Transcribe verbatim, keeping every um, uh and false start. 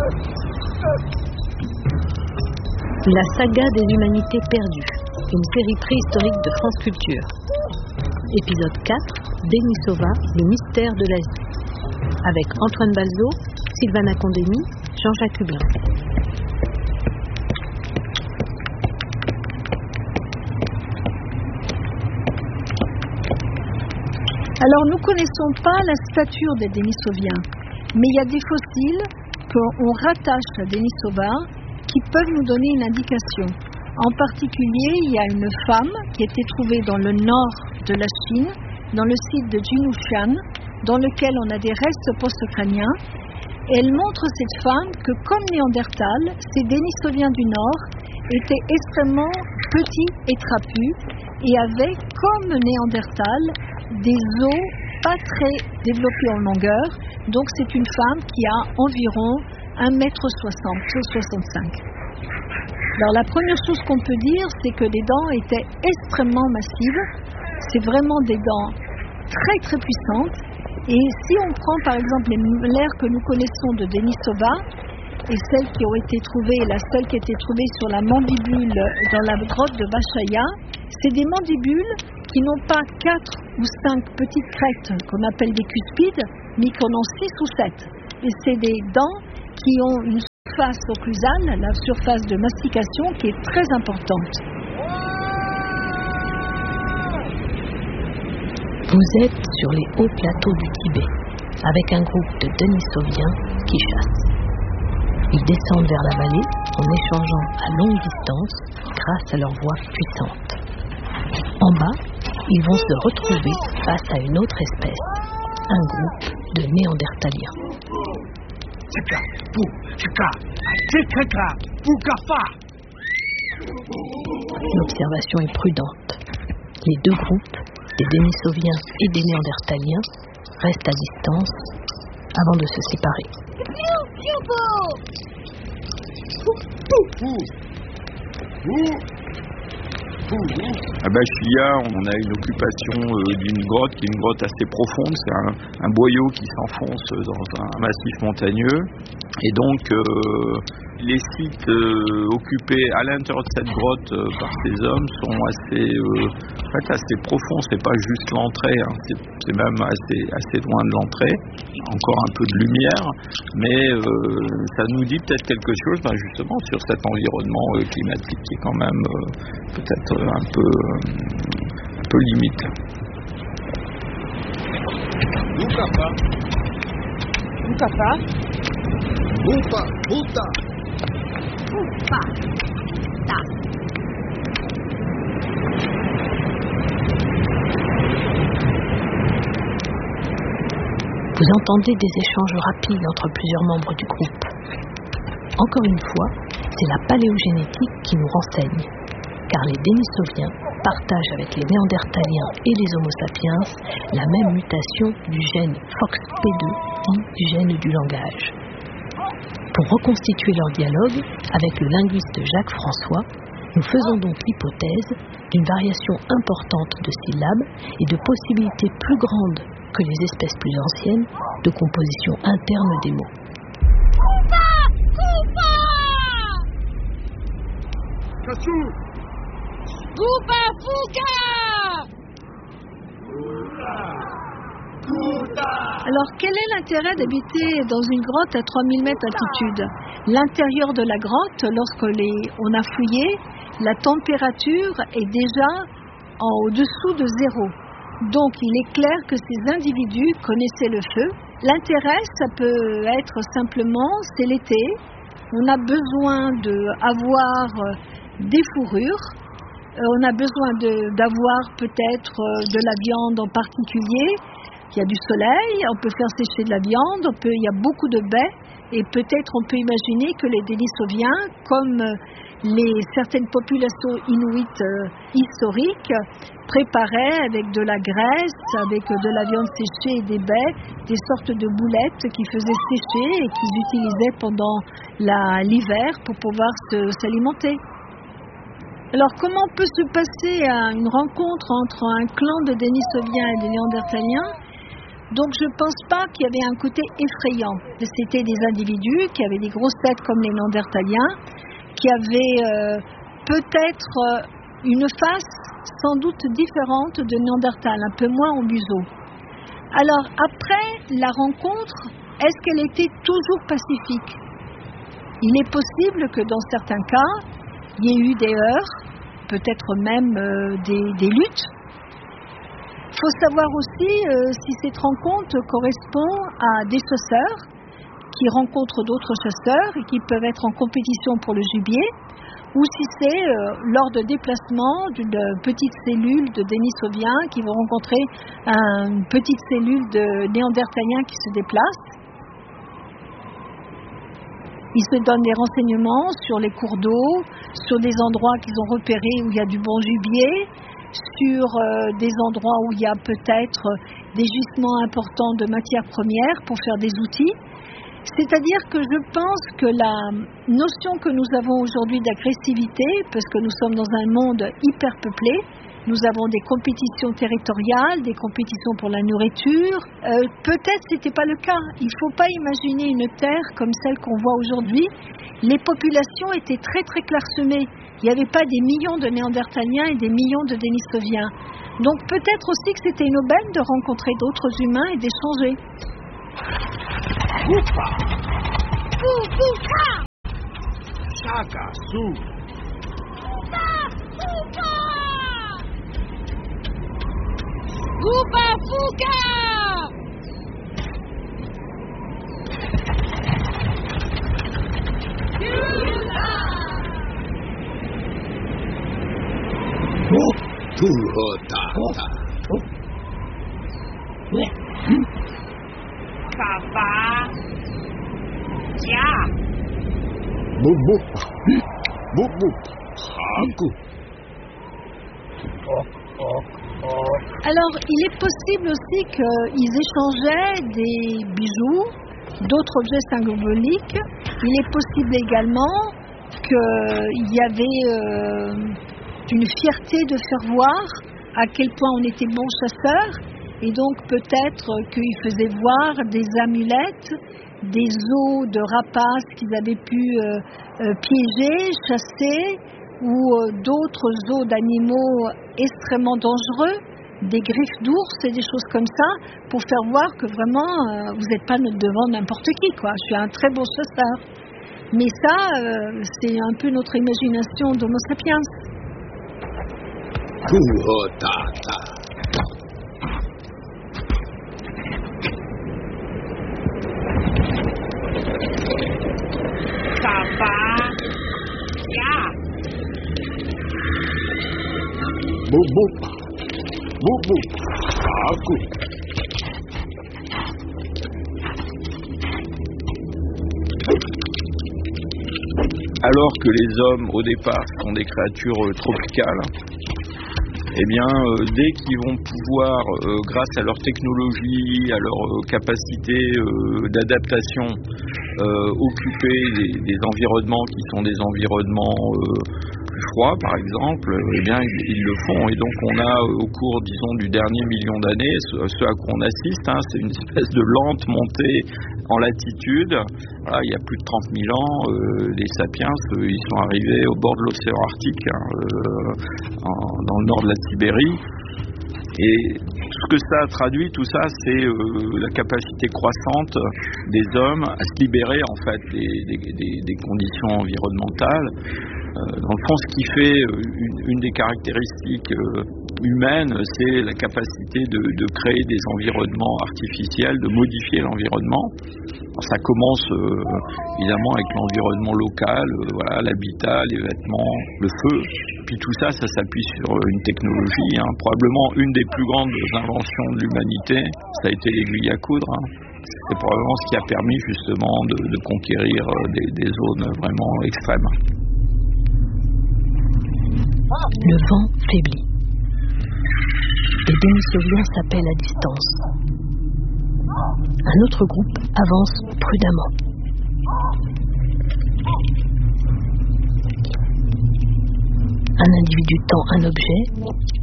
La saga des humanités perdues, une série préhistorique de France Culture. Épisode quatre, Denisova, le mystère de l'Asie. Avec Antoine Balzo, Sylvana Condémy, Jean-Jacques Hublin. Alors, nous ne connaissons pas la stature des Denisoviens, mais il y a des fossiles qu'on rattache à Denisova qui peuvent nous donner une indication. En particulier, il y a une femme qui a été trouvée dans le nord de la Chine, dans le site de Jinshan, dans lequel on a des restes post-crâniens. Et elle montre cette femme que, comme Néandertal, ces Denisoviens du Nord étaient extrêmement petits et trapus et avaient, comme Néandertal, des os pas très développés en longueur. Donc c'est une femme qui a environ un mètre soixante, soixante-cinq. Alors la première chose qu'on peut dire, c'est que les dents étaient extrêmement massives. C'est vraiment des dents très très puissantes. Et si on prend par exemple l'aire que nous connaissons de Denisova et celles qui ont été trouvées, la seule qui a été trouvée sur la mandibule dans la grotte de Vachaya, c'est des mandibules qui n'ont pas quatre ou cinq petites crêtes qu'on appelle des cuspides, mais qui en ont six ou sept. Et c'est des dents qui ont une surface occlusale, la surface de mastication, qui est très importante. Vous êtes sur les hauts plateaux du Tibet, avec un groupe de Denisoviens qui chassent. Ils descendent vers la vallée en échangeant à longue distance grâce à leur voix puissante. En bas, ils vont se retrouver face à une autre espèce, un groupe de Néandertaliens. L'observation est prudente. Les deux groupes, des Denisoviens et des Néandertaliens, restent à distance avant de se séparer. À Bachia, on a une occupation euh, d'une grotte qui est une grotte assez profonde. C'est un, un boyau qui s'enfonce dans un massif montagneux. Et donc, euh, les sites euh, occupés à l'intérieur de cette grotte euh, par ces hommes sont assez, euh, en fait, assez profonds. C'est pas juste l'entrée, hein. c'est, c'est même assez, assez loin de l'entrée. Encore un peu de lumière, mais euh, ça nous dit peut-être quelque chose, ben justement, sur cet environnement euh, climatique qui est quand même euh, peut-être un peu, euh, un peu limite. Mukapa. Mukapa. Mupa. Muta. Mupa. Ta. Vous entendez des échanges rapides entre plusieurs membres du groupe. Encore une fois, c'est la paléogénétique qui nous renseigne, car les Denisoviens partagent avec les Néandertaliens et les Homo sapiens la même mutation du gène F O X P deux, dit gène du langage. Pour reconstituer leur dialogue avec le linguiste Jacques François, nous faisons donc l'hypothèse d'une variation importante de syllabes et de possibilités plus grandes que les espèces plus anciennes de composition interne des mots. Coupa! Coupa! Kachu. Coupa fuga! Alors, quel est l'intérêt d'habiter dans une grotte à trois mille mètres d'altitude? L'intérieur de la grotte, lorsque les, on a fouillé, la température est déjà en au-dessous de zéro. Donc, il est clair que ces individus connaissaient le feu. L'intérêt, ça peut être simplement, c'est l'été. On a besoin d'avoir des fourrures. On a besoin de, d'avoir peut-être de la viande en particulier. Il y a du soleil, on peut faire sécher de la viande, on peut, il y a beaucoup de baies. Et peut-être on peut imaginer que les Denisoviens, comme les, certaines populations inuites euh, historiques, préparaient avec de la graisse, avec de la viande séchée et des baies, des sortes de boulettes qu'ils faisaient sécher et qu'ils utilisaient pendant la, l'hiver pour pouvoir se, s'alimenter. Alors comment peut se passer une rencontre entre un clan de Denisoviens et des Néandertaliens? Donc je ne pense pas qu'il y avait un côté effrayant. C'était des individus qui avaient des grosses têtes comme les Néandertaliens, qui avaient euh, peut-être euh, une face sans doute différente de Néandertal, un peu moins en museau. Alors après la rencontre, est-ce qu'elle était toujours pacifique? Il est possible que dans certains cas, il y ait eu des heurts, peut-être même euh, des, des luttes. Il faut savoir aussi euh, si cette rencontre correspond à des chasseurs qui rencontrent d'autres chasseurs et qui peuvent être en compétition pour le gibier, ou si c'est euh, lors de déplacements d'une petite cellule de Denisoviens qui vont rencontrer un, une petite cellule de Néandertaliens qui se déplace. Ils se donnent des renseignements sur les cours d'eau, sur des endroits qu'ils ont repérés où il y a du bon gibier, sur euh, des endroits où il y a peut-être des gisements importants de matières premières pour faire des outils. C'est-à-dire que je pense que la notion que nous avons aujourd'hui d'agressivité, parce que nous sommes dans un monde hyper peuplé, nous avons des compétitions territoriales, des compétitions pour la nourriture. Euh, peut-être ce n'était pas le cas. Il ne faut pas imaginer une terre comme celle qu'on voit aujourd'hui. Les populations étaient très très clairsemées. Il n'y avait pas des millions de Néandertaliens et des millions de Denisoviens. Donc peut-être aussi que c'était une aubaine de rencontrer d'autres humains et d'échanger. Upa! Upa! Chaka, su! Upa Fuka! Tuhota! Papa! Ja! Bubu! Bubu! Haku! Alors, il est possible aussi qu'ils échangeaient des bijoux, d'autres objets symboliques. Il est possible également qu'il y avait euh, une fierté de faire voir à quel point on était bons chasseurs, et donc peut-être qu'ils faisaient voir des amulettes, des os de rapaces qu'ils avaient pu euh, euh, piéger, chasser, ou euh, d'autres os d'animaux extrêmement dangereux, des griffes d'ours et des choses comme ça, pour faire voir que vraiment euh, vous n'êtes pas devant n'importe qui, quoi. Je suis un très bon chasseur. Mais ça, euh, c'est un peu notre imagination d'Homo sapiens. Papa! Ja! Bubu! Bubu! Haku! Alors que les hommes, au départ, sont des créatures euh, tropicales, eh bien, euh, dès qu'ils vont pouvoir, euh, grâce à leur technologie, à leur euh, capacité euh, d'adaptation, euh, occuper des, des environnements qui sont des environnements euh, plus froids, par exemple, eh bien, ils, ils le font. Et donc, on a, euh, au cours, disons, du dernier million d'années, ce, ce à quoi on assiste, hein, c'est une espèce de lente montée en latitude. Voilà, il y a plus de trente mille ans, euh, les sapiens, euh, ils sont arrivés au bord de l'océan Arctique, hein, euh, en, dans le nord de la Sibérie. Et ce que ça traduit, tout ça, c'est euh, la capacité croissante des hommes à se libérer, en fait, des, des, des, des conditions environnementales. Euh, dans le fond, ce qui fait euh, une, une des caractéristiques euh, humaines, c'est la capacité de, de créer des environnements artificiels, de modifier l'environnement. Alors, ça commence euh, évidemment avec l'environnement local, euh, voilà, l'habitat, les vêtements, le feu. Puis tout ça, ça s'appuie sur une technologie. Hein. Probablement une des plus grandes inventions de l'humanité, ça a été l'aiguille à coudre. Hein. C'est probablement ce qui a permis justement de, de conquérir des, des zones vraiment extrêmes. Le vent faiblit. Les Denisoviens s'appellent à distance. Un autre groupe avance prudemment. Un individu tend un objet,